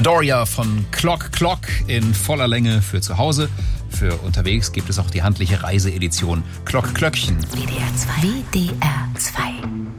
Adoria von Clock Clock in voller Länge für zu Hause. Für unterwegs gibt es auch die handliche Reiseedition Clock Klöckchen. WDR 2. WDR 2.